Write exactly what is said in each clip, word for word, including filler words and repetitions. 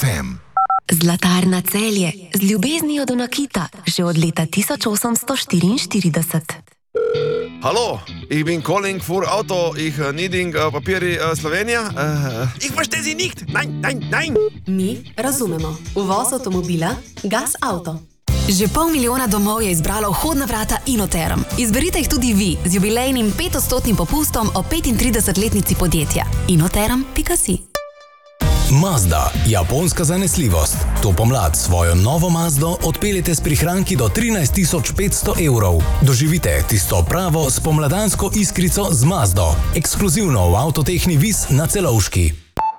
ef em. Zlatarna Celje, z ljubeznijo do nakita, že od leta tisoč osemsto štiriinštirideset. Hallo, ich bin calling für Auto, ich uh, needing uh, papiri uh, Slovenija. Uh, ich verstehe Sie nicht, nein, nein, nein. Mi razumemo. Uvoz avtomobila Gas Auto. Že pol milijona domov je izbralo vhodna vrata Inoterm. Izberite jih tudi vi z jubilejnim petodstotnim popustom o petintridesetletnici podjetja. inoterm pika si. Mazda, japonska zanesljivost. To pomlad svojo novo Mazdo odpeljete s prihranki do trinajst tisoč petsto evrov. Doživite tisto pravo spomladansko iskrico z Mazdo. Ekskluzivno v Avtotehni Vis na Celovški.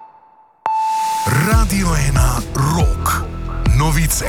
Radio ena Rock. Novice.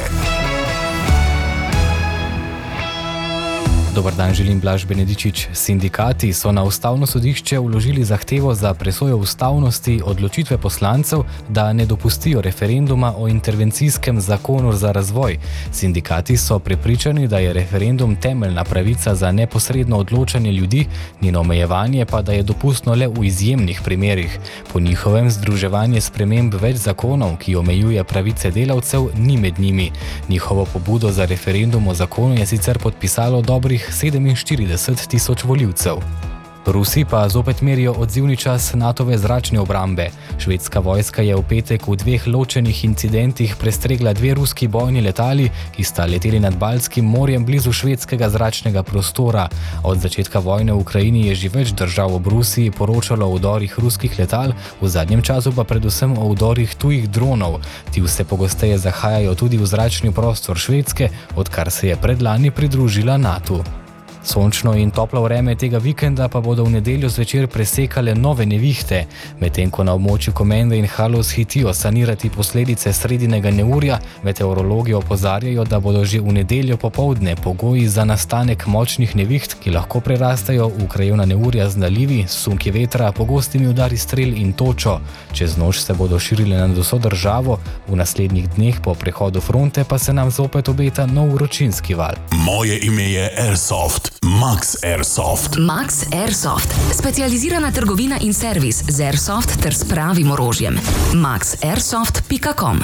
Dobar dan, želim Blaž Benedičič. Sindikati so na ustavno sodišče vložili zahtevo za presojo ustavnosti odločitve poslancev, da ne dopustijo referenduma o intervencijskem zakonu za razvoj. Sindikati so prepričani, da je referendum temeljna pravica za neposredno odločanje ljudi, njeno omejevanje pa da je dopustno le v izjemnih primerih. Po njihovem združevanje sprememb več zakonov, ki omejuje pravice delavcev, ni med njimi. Njihovo pobudo za referendum o zakonu je sicer podpisalo dobrih sedeminštirideset tisoč volivcev. Rusi pa zopet merijo odzivni čas Natove zračne obrambe. Švedska vojska je v petek v dveh ločenih incidentih prestregla dve ruski bojni letali, ki sta leteli nad Baltskim morjem blizu švedskega zračnega prostora. Od začetka vojne v Ukrajini je že več držav ob Rusiji poročalo o vdorih ruskih letal, v zadnjem času pa predvsem o vdorih tujih dronov. Ti vse pogosteje zahajajo tudi v zračni prostor Švedske, odkar se je predlani pridružila Natu. Sončno in toplo vreme tega vikenda pa bodo v nedeljo zvečer presekale nove nevihte. Medtem ko na območju Komende in Haloz hitijo sanirati posledice sredinega neurja, meteorologi opozarjajo, da bodo že v nedeljo popoldne pogoji za nastanek močnih neviht, ki lahko prerastajo v krajevna neurja z nalivi, sunki vetra, pogostimi udari strel in točo. Čez noč se bodo širile nad vso državo, v naslednjih dneh po prehodu fronte pa se nam zopet obeta nov vročinski val. Moje ime je Airsoft. Max Airsoft. Max Airsoft. Specializirana trgovina in servis z Airsoft ter s pravim orožjem. max airsoft pika com.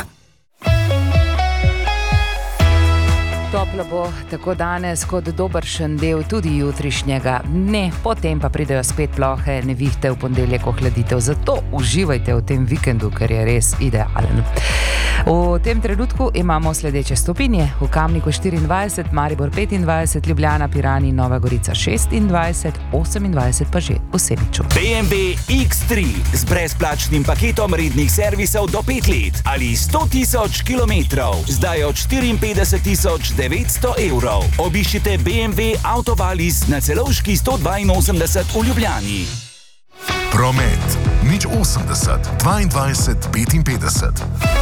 Toplo bo tako danes kot dobršen del tudi jutrišnjega dne, potem pa pridejo spet plohe nevihte, v ponedeljek ohladitev. Zato uživajte v tem vikendu, ker je res idealen. V tem trenutku imamo sledeče stopinje: v Kamniku štiriindvajset, Maribor petindvajset, Ljubljana, Piran in Nova Gorica šestindvajset, osemindvajset pa že v Semiču. B M W iks tri z brezplačnim paketom rednih servisov do pet let ali sto tisoč kilometrov, zdaj od štiriinpetdeset tisoč devetsto evrov. Obiščite B M W Autovalis na Celovški sto dvainosemdeset v Ljubljani. Promet nič osemdeset, dvaindvajset, petinpetdeset.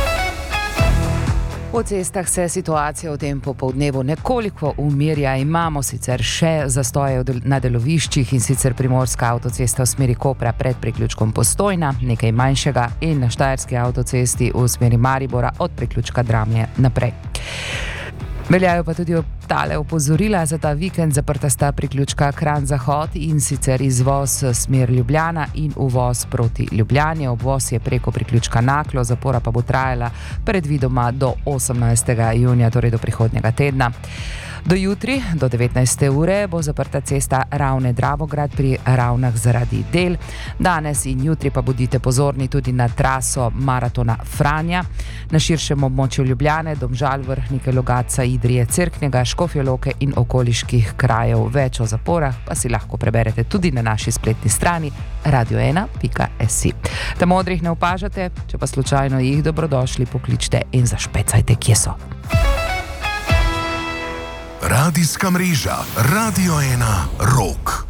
Po cestah se situacija v tem popoldnevu nekoliko umirja. Imamo sicer še zastoje na deloviščih, in sicer Primorska avtocesta v smeri Kopra pred priključkom Postojna, nekaj manjšega, in na Štajerski avtocesti v smeri Maribora od priključka Dramlje naprej. Veljajo pa tudi tale opozorila za ta vikend. Zaprta sta priključka Kranj-Zahod, in sicer izvoz smer Ljubljana in uvoz proti Ljubljani. Obvoz je preko priključka Naklo, zapora pa bo trajala predvidoma do osemnajstega junija, torej do prihodnjega tedna. Do jutri, do devetnajste ure, bo zaprta cesta Ravne-Dravograd pri Ravnah zaradi del. Danes in jutri pa bodite pozorni tudi na traso maratona Franja. Na širšem območju Ljubljane, Domžal, Vrhnike, Logatca, Idrije, Cerknega, Škofje Loke in okoliških krajev. Več o zaporah pa si lahko preberete tudi na naši spletni strani radio ena pika si. Da modrih ne opažate, če pa slučajno jih, dobrodošli, pokličte in zašpecajte, kje so. Radijska mreža Radio ena Rock.